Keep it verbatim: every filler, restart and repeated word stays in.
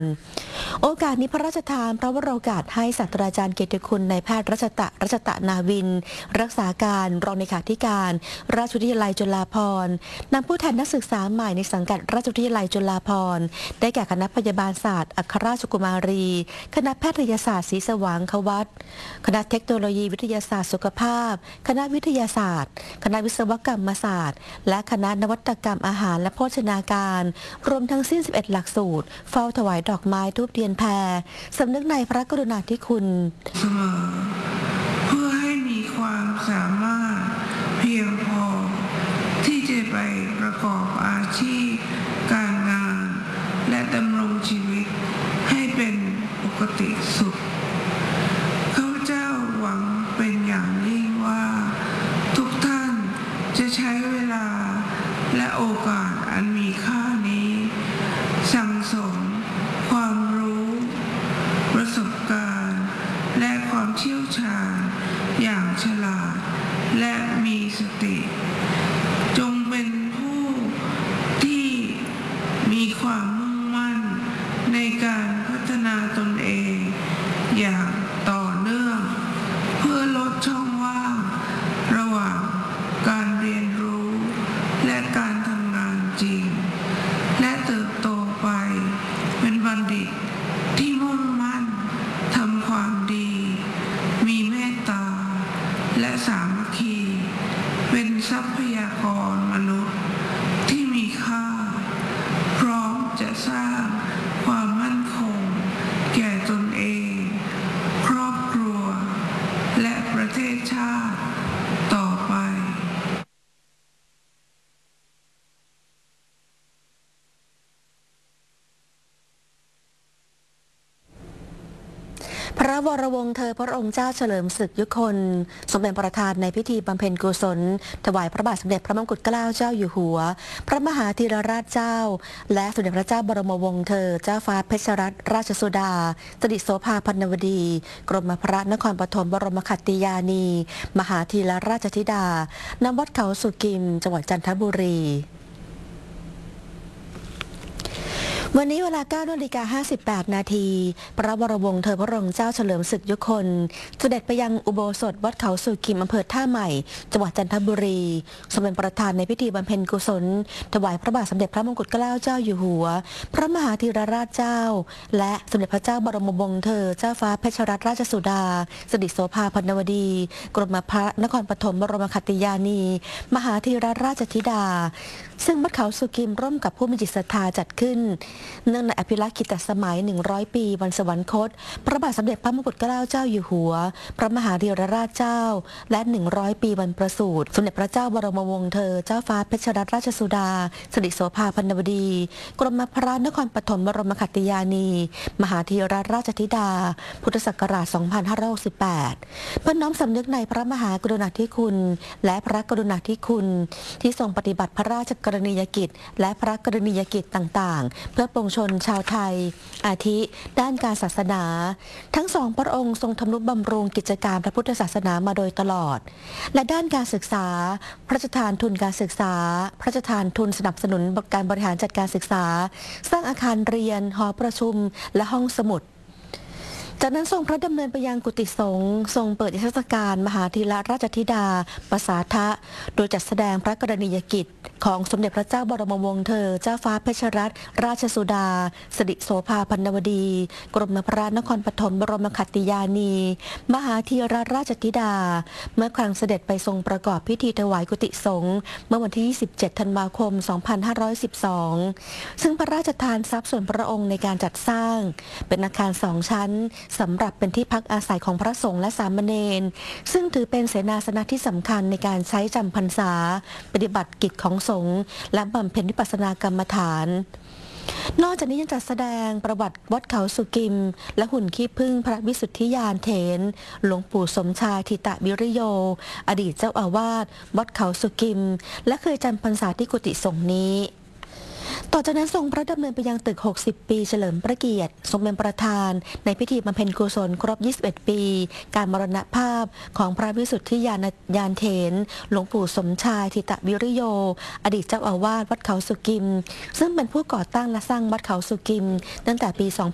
โอกาสนี้พระราชทานพระวโรกาสให้ศาสตราจารย์เกียรติคุณนายแพทย์รัชตะรัชตะนาวินรักษาการรองเลขาธิการราชวิทยาลัยจุฬาภรณ์นำผู้แทนนักศึกษาใหม่ในสังกัดราชวิทยาลัยจุฬาภรณ์ได้แก่คณะพยาบาลศาสตร์อัครราชกุมารีคณะแพทยศาสตร์ศรีสว่างควัตคณะเทคโนโลยีวิทยาศาสตร์สุขภาพคณะวิทยาศาสตร์ คณะวิศวกรรมศาสตร์และคณะนวัตกรรมอาหารและโภชนาการรวมทั้งสิ้นสิบเอ็ดหลักสูตรเฝ้าถวายดอกไม้ทูบเทียนแพรสำนึกในพระกรุณาธิคุณเสมอเพื่อให้มีความสามารถเพียงพอที่จะไปประกอบอาชีพการงานและดำรงชีวิตให้เป็นปกติสุขข้าพเจ้าหวังเป็นอย่างยิ่งว่าทุกท่านจะใช้เวลาและโอกาสอันมีค่านี้สั่งสมความรู้ประสบการณ์และความเชี่ยวชาญอย่างฉลาดและมีสติจงเป็นผู้ที่มีความมุ่งมั่นในการพัฒนาตนเองอย่างต่อเนื่องเพื่อลดช่องว่างระหว่างการเรียนรู้และการทำงานจริงและเติบโตไปเป็นบัณฑิตที่มุ่งมั่นทำความดีมีเมตตาและสามัคคีเป็นทรัพยากรมนุษย์ที่มีค่าพร้อมจะสร้างความมั่นคงแก่ตนเองครอบครัวและประเทศชาติต่อไปพระวรวงศ์เธอพระองค์เจ้าเฉลิมศึกยุคนทรงเป็นประธานในพิธีบำเพ็ญกุศลถวายพระบาทสมเด็จพระมงกุฎเกล้าเจ้าอยู่หัวพระมหาธีรราชเจ้าและสมเด็จพระเจ้าบรมวงศ์เธอเจ้าฟ้าเพชรรัตนราชสุดาสดิโสภาพันนวดีกรมพระนครปฐมบรมขัตติยานี มหาธีรราชธิดาณวัดเขาสุกิมจังหวัดจันทบุรีวันนี้เวลา เก้านาฬิกาห้าสิบแปด นาทีพระวรวงศ์เธอพระองค์เจ้าเฉลิมศึกยุคนเสด็จไปยังอุโบสถวัดเขาสุกิมอำเภอท่าใหม่จังหวัดจันทบุรีทรงเป็นประธานในพิธีบำเพ็ญกุศลถวายพระบาทสมเด็จพระมงกุฎเกล้าเจ้าอยู่หัวพระมหาธีรราชเจ้าและสมเด็จพระเจ้าบรมวงศ์เธอเจ้าฟ้าเพชรรัตนราชสุดาสดิโสภาพันนวดีกรมพระนครปฐมบรมขัตติยานี มหาธีรราชธิดาซึ่งวัดเขาสุกิมร่วมกับผู้มีจิตศรัทธาจัดขึ้นเนื่องในอภิรักษ์กิตสมัยหนึ่งร้อยปีวันสวรรคตพระบาทสมเด็จพระมงกุฎเกล้าเจ้าอยู่หัวพระมหาธีรราชเจ้าและหนึ่งร้อยปีวันประสูติสมเด็จพระเจ้าบรมวงศ์เธอเจ้าฟ้าเพชรรัตนราชสุดาสดิโสภาพันนวดีกรมพระนครปฐมบรมขัตติยานี มหาธีรราชธิดาพุทธศักราชสองพันห้าร้อยหกสิบแปดเพื่อน้อมสำนึกในพระมหากรุณาธิคุณและพระกรุณาธิคุณที่ทรงปฏิบัติพระราชกรณียกิจและพระกรณียกิจต่างๆเพื่อปวงชนชาวไทยอาทิด้านการศาสนาทั้งสองพระองค์ทรงทำนุบำรุงกิจการพระพุทธศาสนามาโดยตลอดและด้านการศึกษาพระราชทานทุนการศึกษาพระราชทานทุนสนับสนุนการบริหารจัดการศึกษาสร้างอาคารเรียนหอประชุมและห้องสมุดจากนั้นทรงพระดำเนินไปยังกุฏิสงฆ์ทรงเปิดนิทรรศการมหาธีรราชธิดาปสาทะโดยจัดแสดงพระกรณียกิจของสมเด็จพระเจ้าบรมวงศ์เธอเจ้าฟ้าเพชรรัตนราชสุดาสดิโสภาพันนวดีกรมพระนครปฐมบรมขัตติยานี มหาธีรราชธิดาเมื่อครั้งเสด็จไปทรงประกอบพิธีถวายกุฏิสงฆ์เมื่อวันที่ยี่สิบเจ็ดธันวาคมสองพันห้าร้อยสิบสองซึ่งพระราชทานทรัพย์ส่วนพระองค์ในการจัดสร้างเป็นอาคารสองชั้นสำหรับเป็นที่พักอาศัยของพระสงฆ์และสามเณรซึ่งถือเป็นเสนาสนะที่สำคัญในการใช้จำพรรษาปฏิบัติกิจของสงฆ์และบำเพ็ญวิปัสสนากรรมฐานนอกจากนี้ยังจัดแสดงประวัติวัดเขาสุกิมและหุ่นขี้ผึ้งพระวิสุทธิยานเถรหลวงปู่สมชายทิตะวิริโยอดีตเจ้าอาวาสวัดเขาสุกิมและเคยจำพรรษาที่กุฏิสงฆ์นี้ ต่อจากนั้นทรงพระดำเนินไปยังตึกหกสิบปีเฉลิมพระเกียรติทรงเป็นประธานในพิธีบำเพ็ญกุศลครบยี่สิบเอ็ดปีการมรณภาพของพระวิสุทธิญาณญาณเถรหลวงปู่สมชายทิตะวิริโยอดีตเจ้าอาวาสวัดเขาสุกิมซึ่งเป็นผู้ก่อตั้งและสร้างวัดเขาสุกิมตั้งแต่ปี